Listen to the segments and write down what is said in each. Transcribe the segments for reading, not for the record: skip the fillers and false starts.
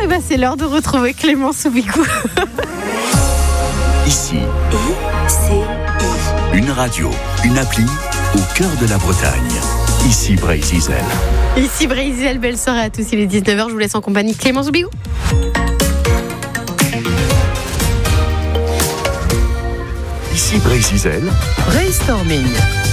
ben c'est l'heure de retrouver Clément Soubigou. Ici, ICI. une radio, une appli au cœur de la Bretagne. Ici Brésil. Ici Brésil, belle soirée à tous, il est 19h, je vous laisse en compagnie de Clément Soubigou. Ici Brésil. Brainstorming.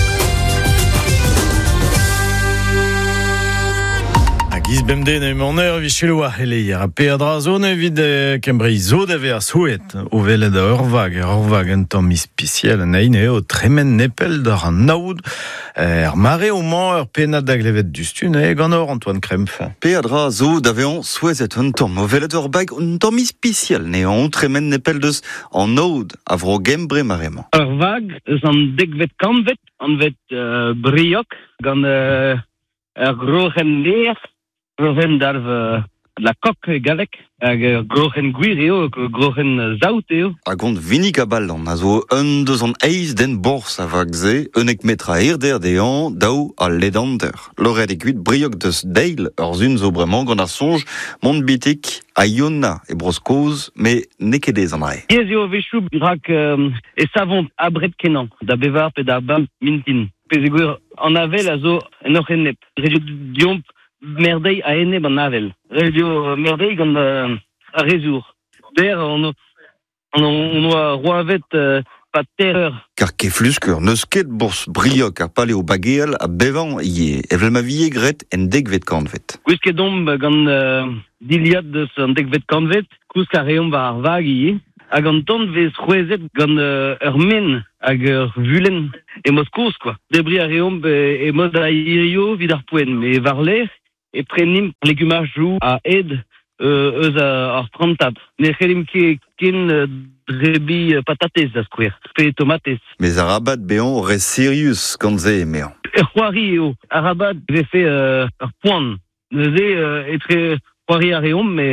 Giz bemden emaner vicheloa eleier a peadra zone evit kembrei zo d'ave a souet o velet a urvag un tamm ispiciel an aine o tremen nepel d'ar an naoud mare o man penad da glevet dustun gant or Antoine Krempf. Peadra zo d'aveon souezet un tamm o velet ur bag un tamm ispiciel ne on tremen nepel deus an naoud a vro gembre maremañ. Urvag eus an degvet kanvet an vet briok gant ur grochen leer. Grochen d'arv la kok galek, hag grochen gwir eo, grochen zaout eo. Hag on vinnig a ballan, a zo un deus an eiz den bors a vag ze, unek metra erder dean, daou a ledanter. Loret ekuit briok deus deil ur zun zo bremañ gant ar sonj, mont bitik a Iona e broskoz, me nekedez an ae. Yez eo vechou rak e savont abret kenan, da bevar pe da bam mintin. Pezegour an avel a zo en oc'h ennep. Redio diomp merdei a enne ban navel. Radio merdei gant a rezour. Der on oa roavet pa terreur. Kar ke fluskur neus ket bors briok ar pale o bageel a bevan ie. Evel ma vie gret en degvet kanvet. Kousket domp gant diliad deus an degvet kanvet, kousk a reom va ar vag ie. Hag an tont vez c'hwezet gant ur men hag ur vulen e moz kouz, quoi. Debri a reom e moz a irio vid ar poen, me var ler e prenim legumaj jou a ed eus ar prantab. Ne c'helim ken drebi patatez da skouer, pe tomatez. Mez a rabat beon res serius gant ze emean. C'hoari eo, a rabat vefe ur poan. Neuze etre c'hoari a reom, me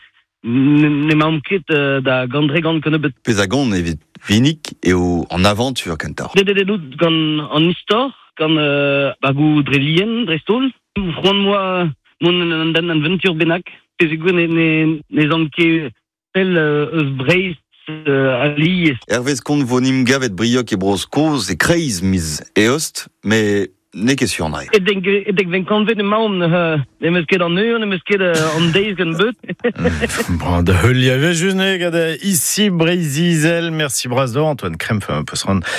ne m'am ket da gandre gant kenebet. Pez a gant evit vinnig eo an aventur kentar. Dededout gant an istor, gant bagou dre lien, dre stol. Fron moi mon an aventur benak. Pezegour ne zan ket pel eus breiz a liez. Hervez kont vonim gavet briok e broskoz e kreiz miz e ost, me ne ket sur an ae. Edek ven kanvet e maom ne meus ket an eur, ne meus ket an deiz gant beut. Bon, da heul liave june gada ici Brésil. Merci Brasdor, Antoine Krempf peut se rendre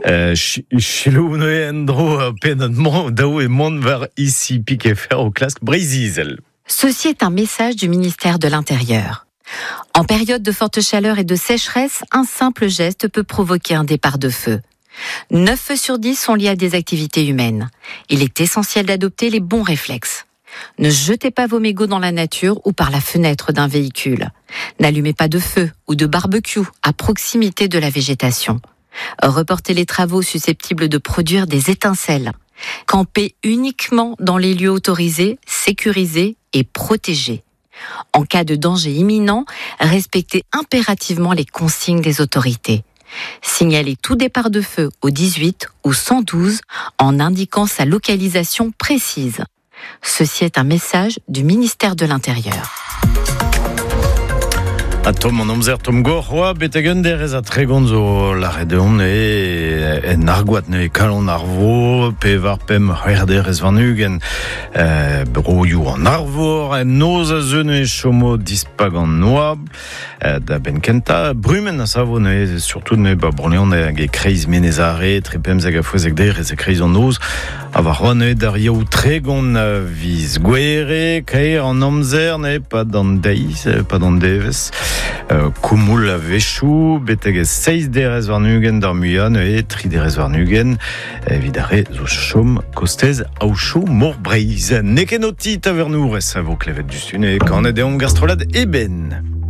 chilou noe endro penadement daou et monde var ici piqué faire au classe Brésil. Ceci est un message du ministère de l'Intérieur. En période de forte chaleur et de sécheresse, un simple geste peut provoquer un départ de feu. 9 feux sur 10 sont liés à des activités humaines. Il est essentiel d'adopter les bons réflexes. Ne jetez pas vos mégots dans la nature ou par la fenêtre d'un véhicule. N'allumez pas de feu ou de barbecue à proximité de la végétation. Reportez les travaux susceptibles de produire des étincelles. Campez uniquement dans les lieux autorisés, sécurisés et protégés. En cas de danger imminent, respectez impérativement les consignes des autorités. Signalez tout départ de feu au 18 ou 112 en indiquant sa localisation précise. Ceci est un message du ministère de l'Intérieur. A tom an amzer tom gorroa betegen derez a tregont zo lare deon en argoat ne kalon arvo pe var pem herderez vanugen broioù an arvor en noz a zeune chomo dispag an noab da ben kenta brumen a savo ne surtout ne ba bronion e kreiz menez are trepem zeg a fouezeg derez e kreiz an noz a var wane dar yaou tregont viz gwere kaer an amzer ne pa dan deiz pa dan deves Koumoul a vechou, beteg 6 derez varnugen d'ar muian e 3 derez varnugen evidare zo chom kostez aouchou mor breiz. Nekenoti tavernour e sa vo klevet dustun e kanet eon gastrolad eben.